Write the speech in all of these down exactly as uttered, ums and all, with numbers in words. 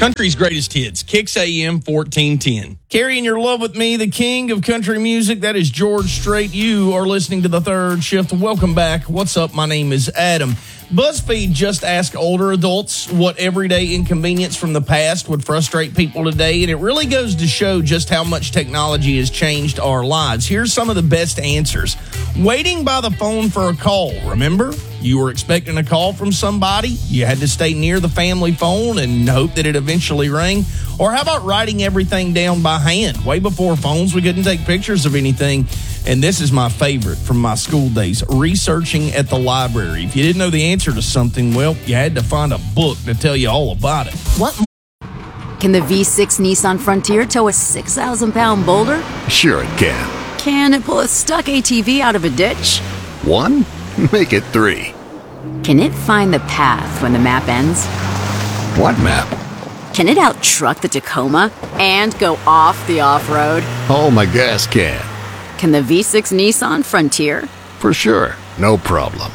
Country's greatest hits, Kicks A M fourteen ten. Carrying your love with me, the king of country music, that is George Strait. You are listening to The Third Shift. Welcome back. What's up? My name is Adam. BuzzFeed just asked older adults what everyday inconvenience from the past would frustrate people today, and it really goes to show just how much technology has changed our lives. Here's some of the best answers. Waiting by the phone for a call, remember? You were expecting a call from somebody. You had to stay near the family phone and hope that it eventually rang. Or how about writing everything down by hand? Way before phones, we couldn't take pictures of anything. And this is my favorite from my school days, researching at the library. If you didn't know the answer to something, well, you had to find a book to tell you all about it. What? Can the V six Nissan Frontier tow a six thousand pound boulder? Sure it can. Can it pull a stuck A T V out of a ditch? One? Make it three. Can it find the path when the map ends? What map? Can it out-truck the Tacoma and go off the off-road? Oh, my gas can. Can the V six Nissan Frontier? For sure. No problem.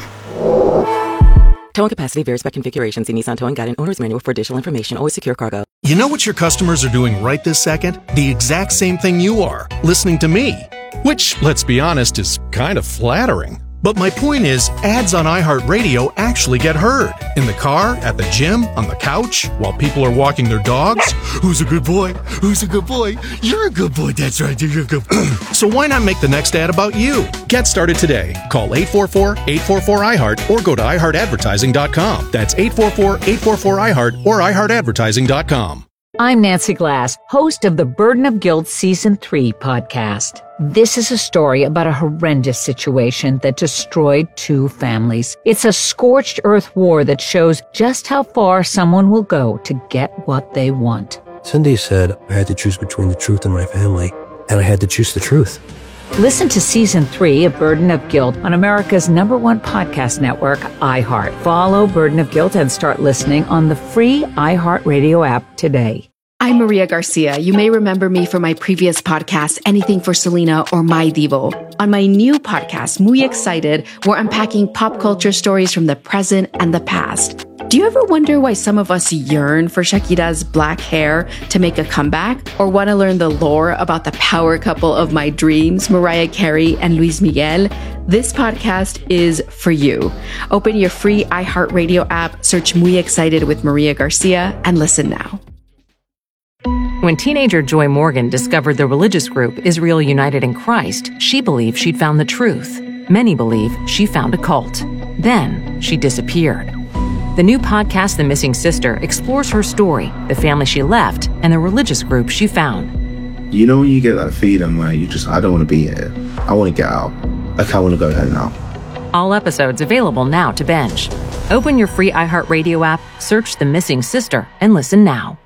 Towing capacity varies by configuration. See Nissan Towing Guide and Owner's Manual for additional information. Always secure cargo. You know what your customers are doing right this second? The exact same thing you are, listening to me. Which, let's be honest, is kind of flattering. But my point is, ads on iHeartRadio actually get heard. In the car, at the gym, on the couch, while people are walking their dogs. Who's a good boy? Who's a good boy? You're a good boy. That's right. You're a good boy. So why not make the next ad about you? Get started today. Call eight four four, eight four four, I heart or go to i heart advertising dot com. That's eight four four, eight four four, I heart or i heart advertising dot com. I'm Nancy Glass, host of the Burden of Guilt Season three podcast. This is a story about a horrendous situation that destroyed two families. It's a scorched earth war that shows just how far someone will go to get what they want. Cindy said I had to choose between the truth and my family, and I had to choose the truth. Listen to Season three of Burden of Guilt on America's number one podcast network, iHeart. Follow Burden of Guilt and start listening on the free iHeartRadio app today. I'm Maria Garcia. You may remember me from my previous podcast, Anything for Selena or My Divo. On my new podcast, Muy Excited, we're unpacking pop culture stories from the present and the past. Do you ever wonder why some of us yearn for Shakira's black hair to make a comeback? Or want to learn the lore about the power couple of my dreams, Mariah Carey and Luis Miguel? This podcast is for you. Open your free iHeartRadio app, search Muy Excited with Maria Garcia, and listen now. When teenager Joy Morgan discovered the religious group Israel United in Christ, she believed she'd found the truth. Many believe she found a cult. Then she disappeared. The new podcast, The Missing Sister, explores her story, the family she left, and the religious group she found. You know when you get that feeling where you just, I don't want to be here. I want to get out. Like, I want to go home now. All episodes available now to binge. Open your free iHeartRadio app, search The Missing Sister, and listen now.